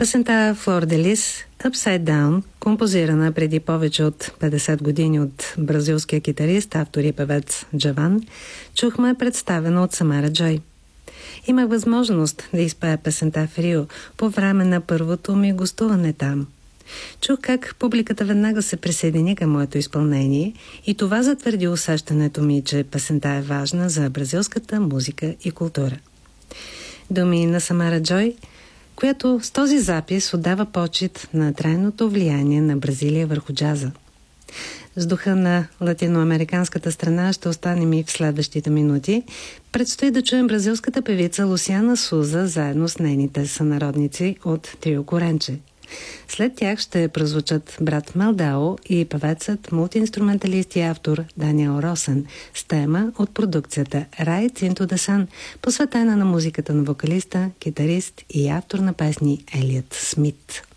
Песента Флор де Лис, Upside Down, композирана преди повече от 50 години от бразилския китарист, автор и певец Джаван, чухме представена от Самара Джой. Имах възможност да изпея песента в Рио по време на първото ми гостуване там. Чух как публиката веднага се присъедини към моето изпълнение и това затвърди усещането ми, че песента е важна за бразилската музика и култура. Думи на Самара Джой, която с този запис отдава почит на трайното влияние на Бразилия върху джаза. С духа на латиноамериканската страна ще останем и в следващите минути. Предстои да чуем бразилската певица Лусиана Суза заедно с нейните сънародници от Трио Коренче. След тях ще прозвучат брат Малдао и певецът, мултиинструменталист и автор Даниел Росен с тема от продукцията Right into the Sun, посветена на музиката на вокалиста, китарист и автор на песни Елиот Смит.